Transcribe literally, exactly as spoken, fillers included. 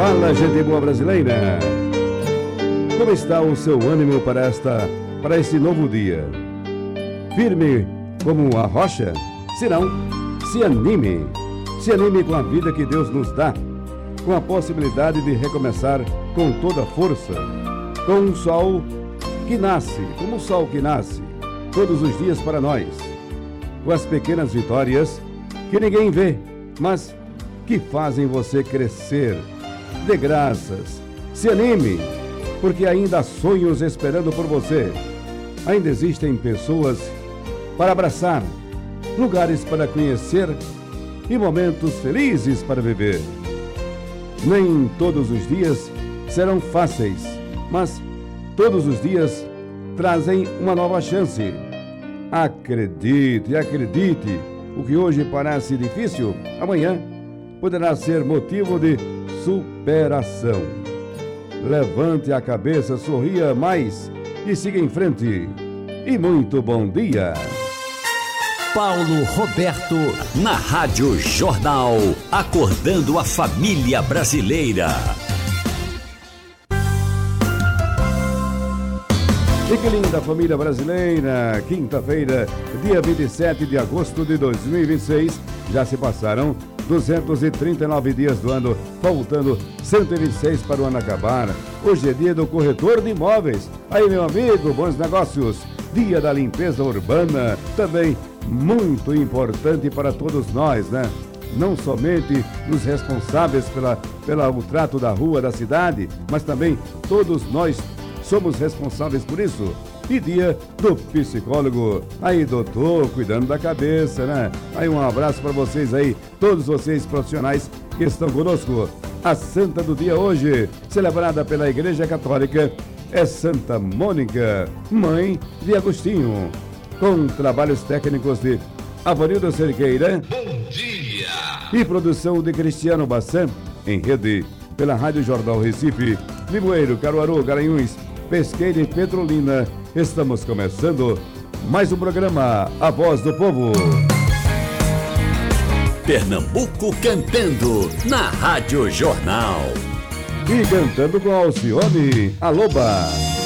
Fala, gente boa brasileira. Como está o seu ânimo para esta, para esse novo dia? Firme como a rocha? Se não, se anime. Se anime com a vida que Deus nos dá, com a possibilidade de recomeçar com toda a força, com um sol que nasce, como o sol que nasce, todos os dias para nós, com as pequenas vitórias que ninguém vê, mas que fazem você crescer. Dê graças, se anime, porque ainda há sonhos esperando por você. Ainda existem pessoas para abraçar, lugares para conhecer e momentos felizes para viver. Nem todos os dias serão fáceis, mas todos os dias trazem uma nova chance. Acredite, acredite, o que hoje parece difícil, amanhã poderá ser motivo de superação. Levante a cabeça, sorria mais e siga em frente. E muito bom dia! Paulo Roberto, na Rádio Jornal, acordando a família brasileira. E que linda família brasileira! Quinta-feira, dia vinte e sete de agosto de dois mil e vinte e seis, já se passaram duzentos e trinta e nove dias do ano, faltando cento e vinte e seis para o ano acabar. Hoje é dia do corretor de imóveis. Aí, meu amigo, bons negócios. Dia da limpeza urbana, também muito importante para todos nós, né? Não somente os responsáveis pela, pela, o trato da rua, da cidade, mas também todos nós somos responsáveis por isso. E dia do psicólogo. Aí, doutor, cuidando da cabeça, né? Aí, um abraço para vocês aí, todos vocês profissionais que estão conosco. A santa do dia hoje, celebrada pela Igreja Católica, é Santa Mônica, mãe de Agostinho. Com trabalhos técnicos de Avanildo Cerqueira. Bom dia! E produção de Cristiano Bassan, em rede pela Rádio Jornal Recife, Limoeiro, Caruaru, Garanhuns, Pesqueira e Petrolina. Estamos começando mais um programa, A Voz do Povo. Pernambuco cantando na Rádio Jornal. E cantando com Alcione, a Loba.